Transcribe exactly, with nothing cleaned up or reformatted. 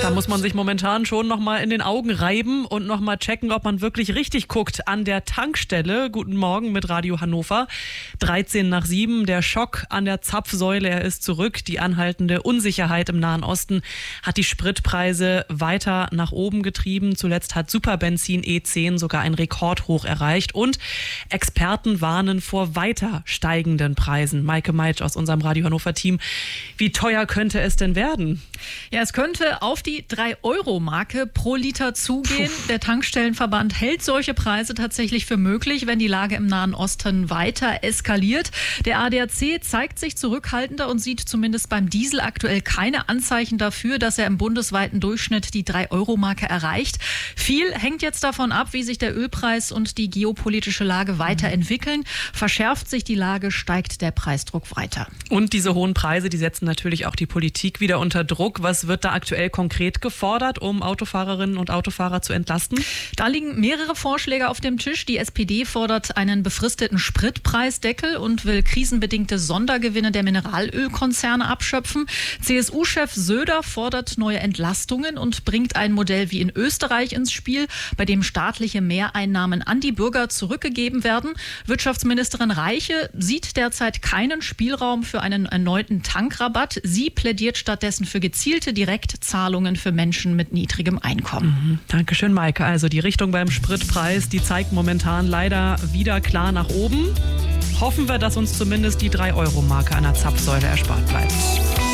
Da muss man sich momentan schon noch mal in den Augen reiben und noch mal checken, ob man wirklich richtig guckt an der Tankstelle. Guten Morgen mit Radio Hannover. dreizehn nach sieben, der Schock an der Zapfsäule, er ist zurück. Die anhaltende Unsicherheit im Nahen Osten hat die Spritpreise weiter nach oben getrieben. Zuletzt hat Superbenzin E zehn sogar ein Rekordhoch erreicht. Und Experten warnen vor weiter steigenden Preisen. Maike Meitsch aus unserem Radio Hannover-Team. Wie teuer könnte es denn werden? Ja, es könnte auf die drei Euro Marke pro Liter zugehen. Puh. Der Tankstellenverband hält solche Preise tatsächlich für möglich, wenn die Lage im Nahen Osten weiter eskaliert. Der A D A C zeigt sich zurückhaltender und sieht zumindest beim Diesel aktuell keine Anzeichen dafür, dass er im bundesweiten Durchschnitt die drei Euro Marke erreicht. Viel hängt jetzt davon ab, wie sich der Ölpreis und die geopolitische Lage weiterentwickeln. Verschärft sich die Lage, steigt der Preisdruck weiter. Und diese hohen Preise, die setzen natürlich auch die Politik wieder unter Druck. Was wird da aktuell konkret gefordert, um Autofahrerinnen und Autofahrer zu entlasten? Da liegen mehrere Vorschläge auf dem Tisch. Die S P D fordert einen befristeten Spritpreisdeckel und will krisenbedingte Sondergewinne der Mineralölkonzerne abschöpfen. C S U-Chef Söder fordert neue Entlastungen und bringt ein Modell wie in Österreich ins Spiel, bei dem staatliche Mehreinnahmen an die Bürger zurückgegeben werden. Wirtschaftsministerin Reiche sieht derzeit keinen Spielraum für einen erneuten Tankrabatt. Sie plädiert stattdessen für gezielte Direktzahlungen für Menschen mit niedrigem Einkommen. Mhm. Dankeschön, Maike. Also die Richtung beim Spritpreis, die zeigt momentan leider wieder klar nach oben. Hoffen wir, dass uns zumindest die drei Euro Marke an der Zapfsäule erspart bleibt.